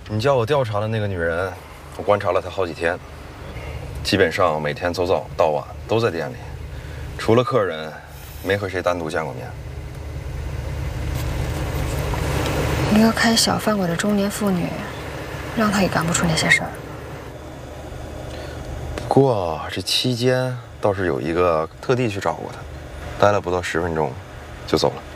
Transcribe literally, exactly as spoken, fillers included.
你叫我调查的那个女人，我观察了她好几天，基本上每天从早到晚都在店里，除了客人，没和谁单独见过面。 一个开小饭馆的中年妇女，让她也干不出那些事儿。 不过这期间倒是有一个特地去找过她，待了不到十分钟，就走了。